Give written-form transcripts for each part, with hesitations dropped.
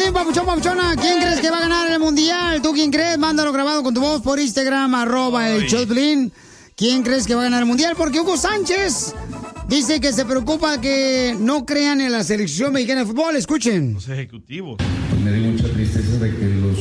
también, papuchón, papuchona. ¿Quién crees que va a ganar el mundial? ¿Tú quién crees? Mándalo grabado con tu voz por Instagram, @el show de Piolín. ¿Quién crees que va a ganar el mundial? Porque Hugo Sánchez dice que se preocupa que no crean en la selección mexicana de fútbol. Escuchen. Los ejecutivos. Me dio mucha tristeza de que los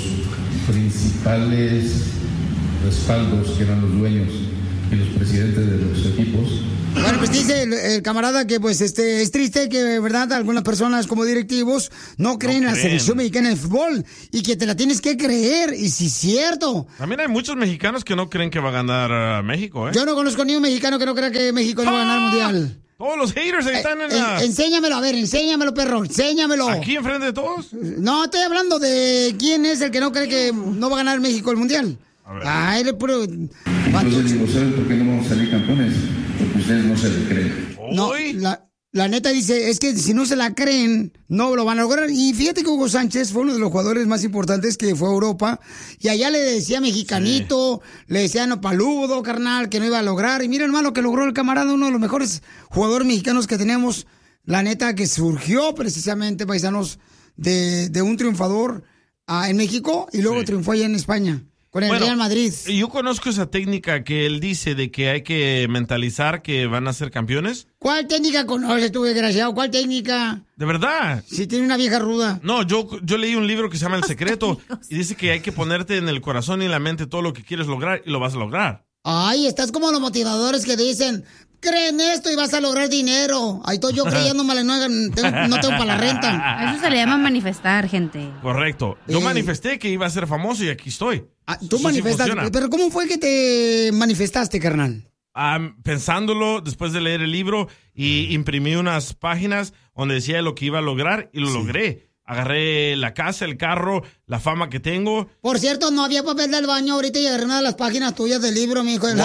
principales respaldos, que eran los dueños y los presidentes de los equipos. Bueno, pues dice el camarada que pues es triste que, ¿verdad?, algunas personas como directivos no creen en la selección mexicana de fútbol y que te la tienes que creer, y sí es cierto. También hay muchos mexicanos que no creen que va a ganar México, ¿eh? Yo no conozco ni un mexicano que no crea que México no va a ganar el mundial. Todos los haters están en la... Enséñamelo, a ver, enséñamelo, perro, enséñamalo. ¿Aquí enfrente de todos? No, estoy hablando de quién es el que no cree que no va a ganar México el mundial. A ver. Ay, le puro... Entonces digo, ¿saben por qué no vamos a salir campeones? Porque ustedes no se lo creen. No, la neta dice, es que si no se la creen, no lo van a lograr. Y fíjate que Hugo Sánchez fue uno de los jugadores más importantes que fue a Europa. Y allá le decía mexicanito, le decía no paludo, carnal, que no iba a lograr. Y mira, hermano, que logró el camarada, uno de los mejores jugadores mexicanos que tenemos. La neta que surgió precisamente, paisanos, de un triunfador en México y luego triunfó allá en España. Con el Real Madrid. Yo conozco esa técnica que él dice de que hay que mentalizar que van a ser campeones. ¿Cuál técnica conoces tú, desgraciado? ¿Cuál técnica? ¿De verdad? Si tiene una vieja ruda. No, yo leí un libro que se llama El Secreto y dice que hay que ponerte en el corazón y en la mente todo lo que quieres lograr y lo vas a lograr. Ay, estás como los motivadores que dicen, creen esto y vas a lograr dinero. Ahí estoy yo creyéndome, no tengo para la renta. A eso se le llama manifestar, gente. Correcto. Yo manifesté que iba a ser famoso y aquí estoy. Tú manifestaste, pero ¿cómo fue que te manifestaste, carnal? Pensándolo después de leer el libro y imprimí unas páginas donde decía lo que iba a lograr y lo logré. Agarré la casa, el carro, la fama que tengo. Por cierto, no había papel del baño ahorita y agarré una de las páginas tuyas del libro, mi hijo. ¡Wow!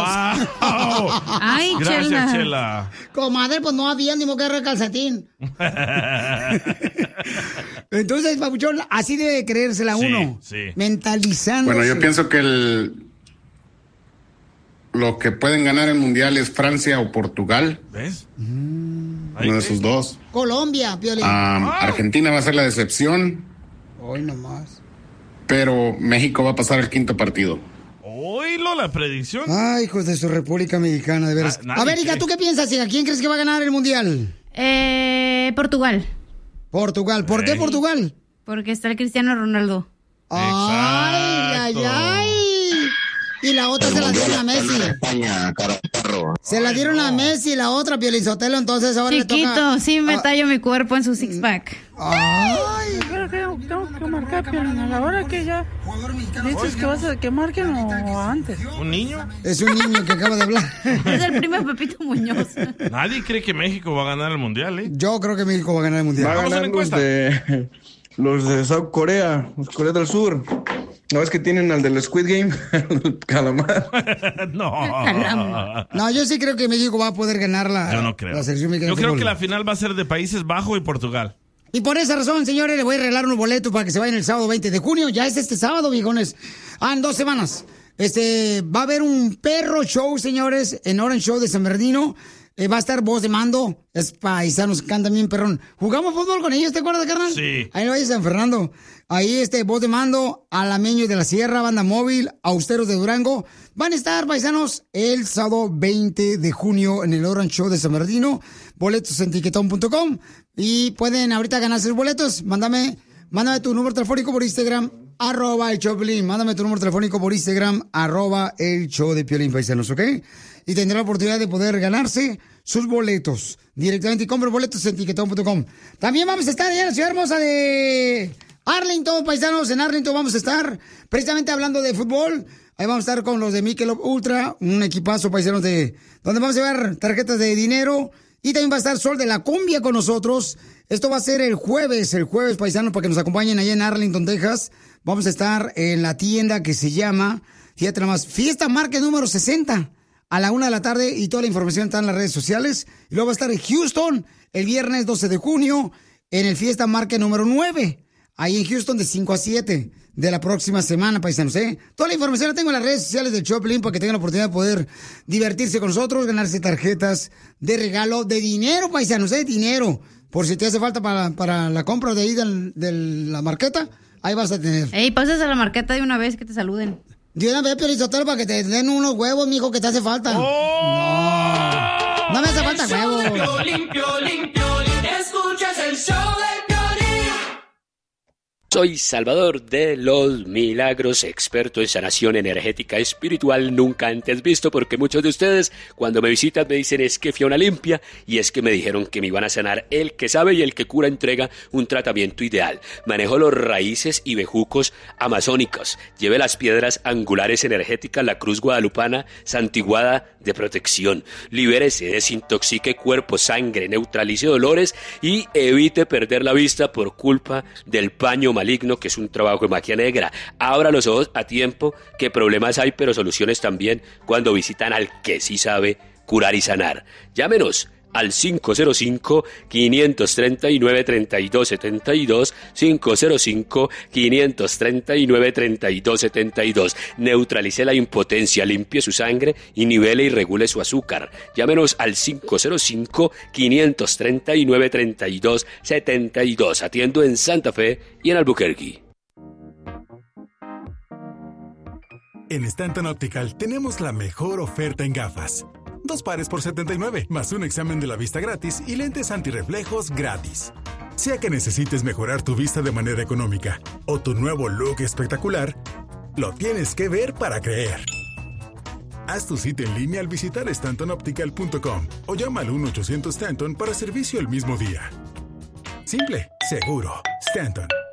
Ay, Gracias, Chela. Comadre, pues no había ni moquerra de calcetín. Entonces, papuchón, así debe creérsela uno. Sí. Mentalizando. Bueno, yo pienso que lo que pueden ganar el mundial es Francia o Portugal. ¿Ves? Uno de esos dos. Colombia, Piolín. Argentina va a ser la decepción. Hoy nomás. Pero México va a pasar el quinto partido. Oílo, la predicción. Ay, hijos de su República Mexicana, de veras. A ver, hija, ¿tú qué piensas, hija? ¿Quién crees que va a ganar el mundial? Portugal. Portugal. ¿Por qué Portugal? Porque está el Cristiano Ronaldo. Ay, ay, ay. Y la otra se la dieron a Messi. Se la dieron a Messi y la otra, Piolizotelo, entonces ahora Chiquito, le toca... sí me tallo mi cuerpo en su six-pack. Ay. Creo que tengo que marcar, Piolín, a la hora que ya dices que vas a que marquen o antes. ¿Un niño? Es un niño que acaba de hablar. Es el primo de Pepito Muñoz. Nadie cree que México va a ganar el mundial, ¿eh? Yo creo que México va a ganar el mundial. Va a ganar los de South Korea, los Corea del Sur. ¿No es que tienen al del Squid Game? El calamar. No. No, yo sí creo que México va a poder ganar Yo no creo. la selección mexicana. Yo de creo fútbol. que la final va a ser de Países Bajos y Portugal. Y por esa razón, señores, le voy a regalar unos boletos para que se vayan el sábado 20 de junio. Ya es este sábado, viejones. En 2 semanas. Va a haber un perro show, señores, en Orange Show de San Bernardino. Va a estar Voz de Mando. Es paisanos, cantan bien perrón. ¿Jugamos fútbol con ellos, te acuerdas, carnal? Sí. Ahí lo hay San Fernando. Ahí Voz de Mando, Alameños de la Sierra, Banda Móvil, Austeros de Durango. Van a estar, paisanos, el sábado 20 de junio en el Orange Show de San Bernardino. Boletos en tiquetón.com. Y pueden ahorita ganarse los boletos. Mándame tu número telefónico por Instagram, @el show de Piolín. Mándame tu número telefónico por Instagram, @el show de Piolín, paisanos, ¿ok? Y tendrá la oportunidad de poder ganarse sus boletos directamente. Y compre boletos en tiquetón.com. También vamos a estar allá en la ciudad hermosa de Arlington, paisanos. En Arlington vamos a estar precisamente hablando de fútbol. Ahí vamos a estar con los de Michelob Ultra, un equipazo, paisanos, donde vamos a llevar tarjetas de dinero. Y también va a estar Sol de la Cumbia con nosotros. Esto va a ser el jueves, paisanos, para que nos acompañen allá en Arlington, Texas. Vamos a estar en la tienda que se llama, fíjate nomás, Fiesta Market número 60, a la 1 de la tarde, y toda la información está en las redes sociales. Y luego va a estar en Houston el viernes 12 de junio, en el Fiesta Market número 9, ahí en Houston de 5 a 7 de la próxima semana, paisanos, ¿eh? Toda la información la tengo en las redes sociales del Choplin para que tengan la oportunidad de poder divertirse con nosotros, ganarse tarjetas de regalo de dinero, paisanos, ¿eh? Dinero. Por si te hace falta para la compra de ahí de la marqueta, ahí vas a tener. Ey, pasas a la marqueta de una vez que te saluden. De una vez, Piolizotelo, para que te den unos huevos, mijo, que te hace falta. ¡Oh! No me hace falta huevos. Escuchas el show de Piolín. Soy Salvador de los Milagros, experto en sanación energética espiritual nunca antes visto, porque muchos de ustedes cuando me visitan me dicen es que fui a una limpia y es que me dijeron que me iban a sanar. El que sabe y el que cura entrega un tratamiento ideal. Manejo los raíces y bejucos amazónicos. Lleve las piedras angulares energéticas, la cruz guadalupana santiguada de protección. Libérese, desintoxique cuerpo, sangre, neutralice dolores y evite perder la vista por culpa del paño maligno, que es un trabajo de magia negra. Abra los ojos a tiempo, que problemas hay, pero soluciones también cuando visitan al que sí sabe curar y sanar. Llámenos al 505-539-3272, 505-539-3272. Neutralice la impotencia, limpie su sangre y nivele y regule su azúcar. Llámenos al 505-539-3272. Atiendo en Santa Fe y en Albuquerque. En Stanton Optical tenemos la mejor oferta en gafas. 2 pares por $79, más un examen de la vista gratis y lentes antirreflejos gratis. Sea que necesites mejorar tu vista de manera económica o tu nuevo look espectacular, lo tienes que ver para creer. Haz tu cita en línea al visitar StantonOptical.com o llama al 1-800-STANTON para servicio el mismo día. Simple, seguro, Stanton.